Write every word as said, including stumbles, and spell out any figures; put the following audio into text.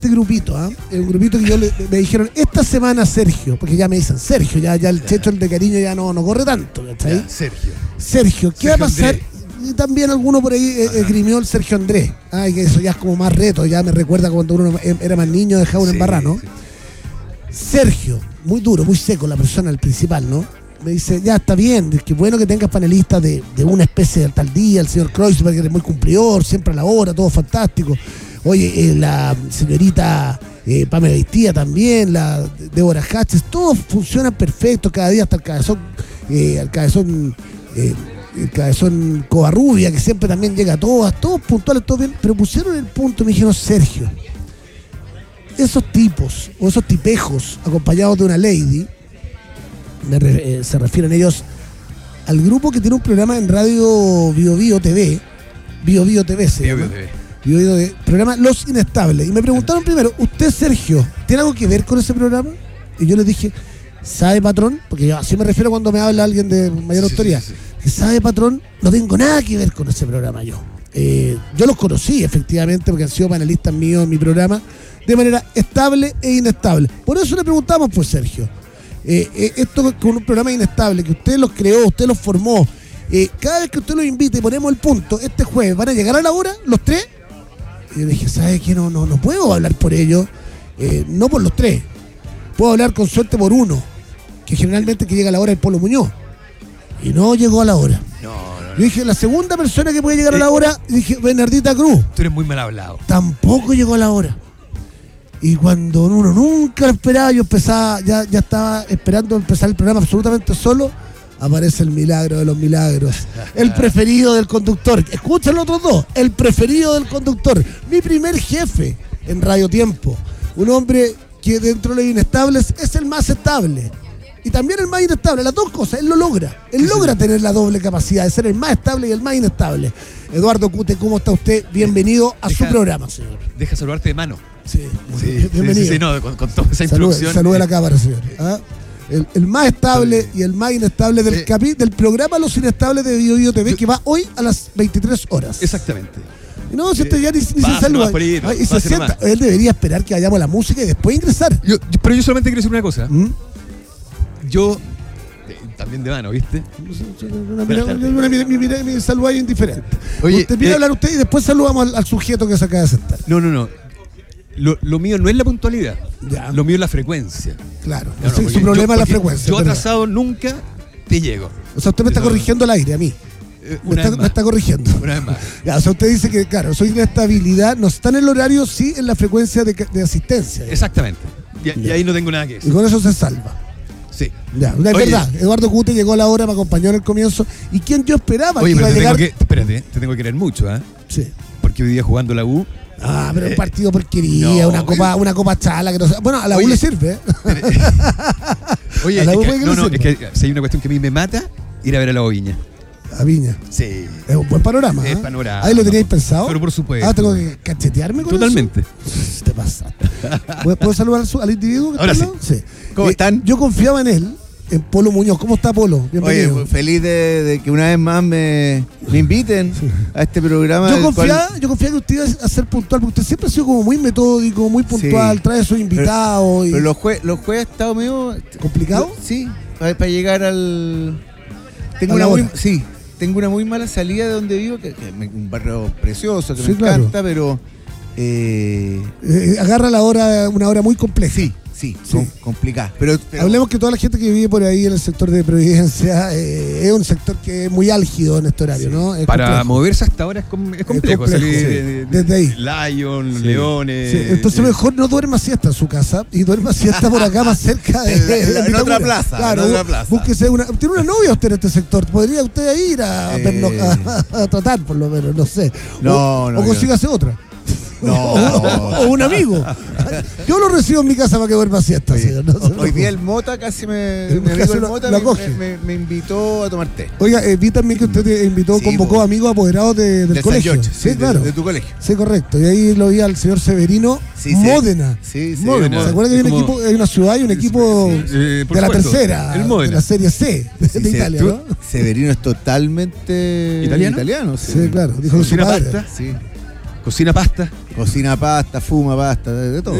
Este grupito, ¿ah? ¿eh? Un grupito que yo le, me dijeron, esta semana Sergio, porque ya me dicen Sergio, ya, ya el Checho, el de cariño ya no, no corre tanto, ¿cachai? Ya, Sergio. Sergio, ¿qué Sergio va a pasar? Andrés. Y también alguno por ahí eh, esgrimió el Sergio Andrés. Ay, que eso ya es como más reto, ya me recuerda cuando uno era más niño, dejaba un Sí, embarrano. sí. Sergio, muy duro, muy seco la persona, el principal, ¿no? Me dice, ya está bien, es que bueno que tengas panelistas de, de una especie de tal día, el señor Kreuzberg, que es muy cumplidor, siempre a la hora, todo fantástico. Oye, eh, la señorita eh, Pamela Aitía también, la Débora Hatches, todos funcionan perfecto, cada día hasta el cabezón, eh, el cabezón, eh, el cabezón Covarrubia, que siempre también llega a todas, todos puntuales, todos bien, pero pusieron el punto y me dijeron, Sergio, esos tipos, o esos tipejos, acompañados de una lady, me re, eh, se refieren ellos al grupo que tiene un programa en radio Bio Bio T V, Bio Bio T V se Bio llama. Bio T V. Bio Bio T V, programa Los Inestables. Y me preguntaron primero, ¿usted, Sergio, tiene algo que ver con ese programa? Y yo les dije, ¿sabe, patrón? Porque yo así me refiero cuando me habla alguien de mayor Sí, autoridad. sí, sí. Que sabe, patrón, no tengo nada que ver con ese programa yo. Eh, yo los conocí, efectivamente, porque han sido panelistas míos en mi programa, de manera estable e inestable. Por eso le preguntamos, pues, Sergio, eh, eh, esto con un programa inestable, que usted los creó, usted los formó, eh, cada vez que usted los invita y ponemos el punto, este jueves, ¿van a llegar a la hora los tres? Y yo dije, ¿sabes qué? No, no, no puedo hablar por ellos, eh, no por los tres. Puedo hablar con suerte por uno, que generalmente que llega a la hora es Polo Muñoz. Y no llegó a la hora. No, no, no. Yo dije, la segunda persona que puede llegar a la hora, dije, Bernardita Cruz. Tú eres muy mal hablado. Tampoco llegó a la hora. Y cuando uno nunca lo esperaba, yo empezaba, ya, ya estaba esperando empezar el programa absolutamente solo, aparece el milagro de los milagros. El preferido del conductor. Escuchen los otros dos. El preferido del conductor. Mi primer jefe en Radio Tiempo. Un hombre que dentro de los inestables es el más estable. Y también el más inestable. Las dos cosas. Él lo logra. Él logra tener la doble capacidad de ser el más estable y el más inestable. Eduardo Cute, ¿cómo está usted? Bienvenido a Deja, su programa, señor. Deja saludarte de mano. Sí, Sí, bienvenido. sí, sí, no, con, con toda esa Salude, introducción. salude a la cámara, señor. ¿Ah? El, el más estable y el más inestable del, Eh, capi, del programa Los Inestables de Bio Bio T V, que va hoy a las veintitrés horas. Exactamente. Y no, si usted ya ni, ni se Pase saluda. nomás por ahí, Ay, y se pase sienta. nomás. Él debería esperar que vayamos a la música y después ingresar. Yo, yo- pero yo solamente quiero decir una cosa. ¿Mm? Yo, eh, también de mano, ¿viste? Una, mira- una- una- mi, mi, mi- mi saludo ahí indiferente. Oye, usted pide eh, hablar usted y después saludamos al, al sujeto que se acaba de sentar. No, no, no. Lo, lo mío no es la puntualidad. Ya. Lo mío es la frecuencia. Claro. No, no, Sí, porque su problema yo- es la porque frecuencia. Yo es verdad. atrasado nunca te llego. O sea, usted me está Eso- corrigiendo al aire a mí. Eh, Me una está, vez me más. está corrigiendo. Una vez más. Ya, o sea, usted dice que, claro, soy inestabilidad, no está en el horario, sí en la frecuencia de, de asistencia. Exactamente. Y, y Ya. ahí no tengo nada que Y decir. con eso se salva. Sí. Ya, es Oye. verdad. Eduardo Cute llegó a la hora, me acompañó en el comienzo. ¿Y quién yo esperaba Oye, que iba pero a te llegar? tengo que. Espérate, te tengo que querer mucho, ¿ah? Sí. Porque hoy día jugando la U. Ah, pero un Eh, partido porquería, no, una copa, una copa chala que no sé. Bueno, a la Oye. U le sirve, ¿eh? Oye, A la es U que- puede que no, le no, sirva. es que si hay una cuestión que a mí me mata, ir a ver a la Oviña. A Viña. Sí. Es un buen panorama. Es ¿eh? panorama. Ahí lo teníais pensado. Pero por supuesto. Ah, tengo que cachetearme con Totalmente. eso. Te pasaste. ¿Puedo, puedo saludar al, su- al individuo? que Ahora está sí. al lado? Sí. ¿Cómo Eh, están? Yo confiaba en él, en Polo Muñoz. ¿Cómo está Polo? Oye, Bienvenido. pues, feliz de, de que una vez más me, me inviten a este programa. Yo del confiaba, cual- yo confiaba que usted iba a ser puntual, porque usted siempre ha sido como muy metódico, muy puntual, Sí. trae a sus invitados. y... Pero los, jue, los jueves ha estado medio... ¿Complicado? Sí, para llegar al... Tengo A la una muy, hora. sí, tengo una muy mala salida de donde vivo, que, que es un barrio precioso, que Sí, me claro. encanta, pero... Eh, Eh, agarra la hora, una hora muy compleja. sí, sí, Sí. com- complicada. Pero, pero- Hablemos que toda la gente que vive por ahí en el sector de Providencia eh, es un sector que es muy álgido en este horario, ¿no? Es Para complejo. moverse hasta ahora es, com- es complejo. complejo, salir sí. de, de- Desde ahí. Lion, Sí. Leones. Sí, entonces eh, mejor no duerma siesta en su casa y duerma siesta por acá más cerca de, En la- de en Vitacura. otra plaza, Claro, en otra bú- plaza. búsquese una. Tiene una novia usted en este sector. Podría usted ir a, Eh. verlo- a- a tratar, por lo menos, no sé. No, o, no, o yo- consígase otra. No. o, o un amigo. Yo lo recibo en mi casa para que duerma siesta, Oye, señor. No se hoy preocupe. día el Mota casi me... El mi amigo casi el lo- Mota lo me, acoge. me- me invitó a tomar té. Oiga, eh, vi también que usted te invitó, Sí, convocó po. amigos apoderados de- del De San colegio. George, sí, de- claro. de tu colegio. Sí, correcto. Y ahí lo vi al señor Severino Sí, sí. Módena. Sí, sí. Módena. ¿Se acuerda que hay, un Como- equipo, hay una ciudad y un equipo eh, por de la supuesto, tercera, el de Módena. la Serie C de, Sí, de sí, Italia, tú- ¿no? Severino es totalmente ¿Italiano? italiano Sí, claro. Dijo que su ¿Tiene padre. pasta? Sí. Cocina pasta. Cocina pasta, fuma pasta, de, de todo.